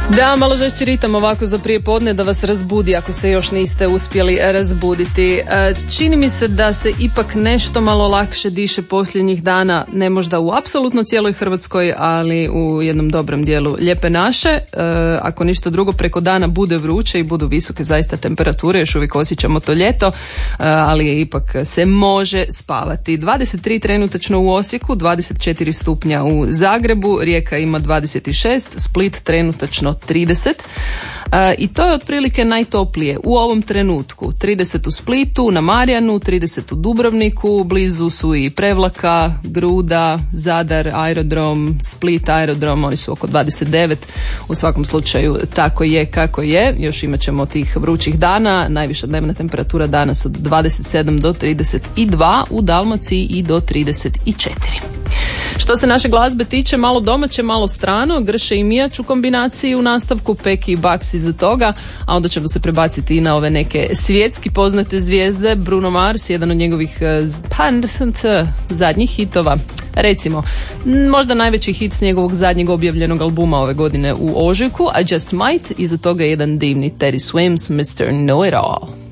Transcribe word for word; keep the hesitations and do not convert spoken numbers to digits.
Da, malo žešći ritam ovako za prije podne da vas razbudi ako se još niste uspjeli razbuditi. Čini mi se da se ipak nešto malo lakše diše posljednjih dana, ne možda u apsolutno cijeloj Hrvatskoj, ali u jednom dobrom dijelu Lijepe naše. Ako ništa drugo, preko dana bude vruće i budu visoke zaista temperature, još uvijek osjećamo to ljeto, ali ipak se može spavati. dvadeset tri trenutačno u Osijeku, dvadeset četiri stupnja u Zagrebu, Rijeka ima dvadeset šest, Split trenutačno trideset. E, i to je otprilike najtoplije u ovom trenutku. trideset u Splitu, na Marjanu, trideset u Dubrovniku, blizu su i Prevlaka, Gruda, Zadar, aerodrom, Split aerodrom, oni su oko dvadeset devet. U svakom slučaju tako je kako je. Još imat ćemo tih vrućih dana, najviša dnevna temperatura danas od dvadeset sedam do trideset dva, u Dalmaciji i do trideset četiri. Što se naše glazbe tiče, malo domaće, malo strano, Grše i Mijač u kombinaciji u nastavku, Peki i Baks iza toga, a onda ćemo se prebaciti i na ove neke svjetski poznate zvijezde. Bruno Mars, jedan od njegovih pa, zadnjih hitova, recimo, možda najveći hit s njegovog zadnjeg objavljenog albuma ove godine u ožujku, I Just Might, iza toga jedan divni Teddy Swims, mister Know It All.